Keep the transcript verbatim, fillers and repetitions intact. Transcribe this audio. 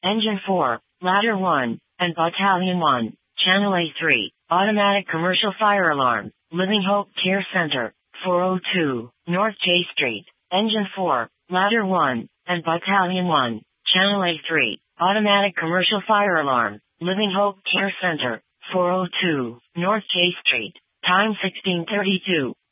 Engine four, Ladder one, and Battalion one, Channel A three, Automatic Commercial Fire Alarm, Living Hope Care Center, four oh two, North J Street. Engine four, Ladder one, and Battalion one, Channel A three, Automatic Commercial Fire Alarm, Living Hope Care Center, four oh two, North J Street. Time sixteen thirty-two.